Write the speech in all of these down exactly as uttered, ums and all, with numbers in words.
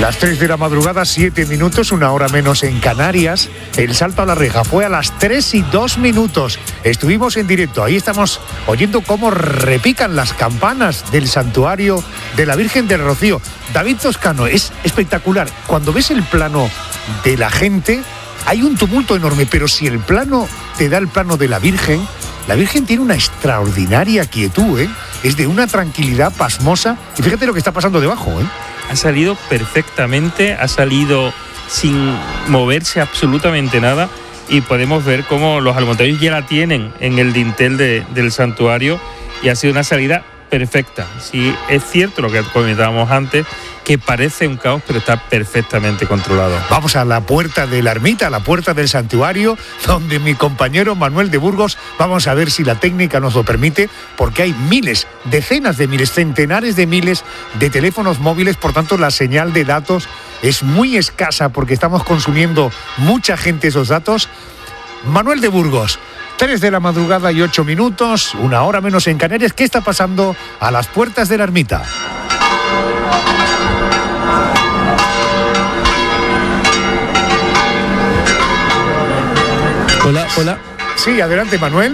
Las tres de la madrugada, siete minutos, una hora menos en Canarias. El salto a la reja fue a las tres y dos minutos. Estuvimos en directo, ahí estamos oyendo cómo repican las campanas del santuario de la Virgen del Rocío. David Toscano, es espectacular. Cuando ves el plano de la gente, hay un tumulto enorme, pero si el plano te da el plano de la Virgen, la Virgen tiene una extraordinaria quietud, ¿eh? Es de una tranquilidad pasmosa. Y fíjate lo que está pasando debajo, ¿eh? Ha salido perfectamente, ha salido sin moverse absolutamente nada y podemos ver cómo los almonteños ya la tienen en el dintel de, del santuario y ha sido una salida perfecta. Sí, es cierto lo que comentábamos antes, que parece un caos, pero está perfectamente controlado. Vamos a la puerta de la ermita, a la puerta del santuario, donde mi compañero Manuel de Burgos, vamos a ver si la técnica nos lo permite, porque hay miles, decenas de miles, centenares de miles de teléfonos móviles, por tanto la señal de datos es muy escasa porque estamos consumiendo mucha gente esos datos. Manuel de Burgos, tres de la madrugada y ocho minutos, una hora menos en Canarias. ¿Qué está pasando a las puertas de la ermita? Hola, hola. Sí, adelante, Manuel.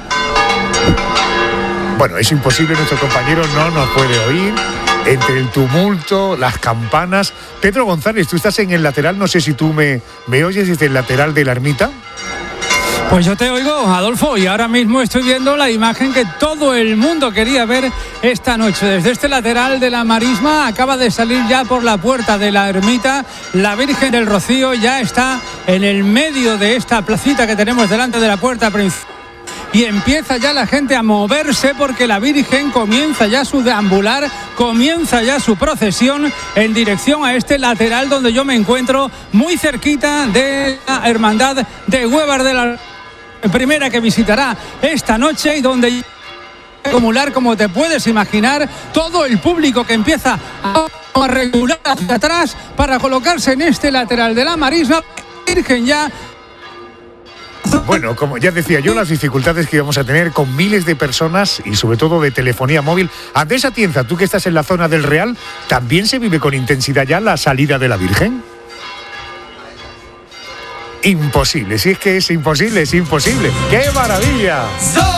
Bueno, es imposible, nuestro compañero no nos puede oír. Entre el tumulto, las campanas. Pedro González, tú estás en el lateral, no sé si tú me, me oyes desde el lateral de la ermita. Pues yo te oigo, Adolfo, y ahora mismo estoy viendo la imagen que todo el mundo quería ver esta noche. Desde este lateral de la marisma acaba de salir ya por la puerta de la ermita. La Virgen del Rocío ya está en el medio de esta placita que tenemos delante de la puerta principal. Y empieza ya la gente a moverse porque la Virgen comienza ya su deambular, comienza ya su procesión en dirección a este lateral donde yo me encuentro, muy cerquita de la Hermandad de Huévar de la Primera, que visitará esta noche y donde acumular, como te puedes imaginar, todo el público que empieza a regular hacia atrás para colocarse en este lateral de la marisma. La Virgen ya... Bueno, como ya decía yo, las dificultades que íbamos a tener con miles de personas y sobre todo de telefonía móvil. Andrés Atienza, tú que estás en la zona del Real, ¿también se vive con intensidad ya la salida de la Virgen? Imposible, si es que es imposible, es imposible. ¡Qué maravilla!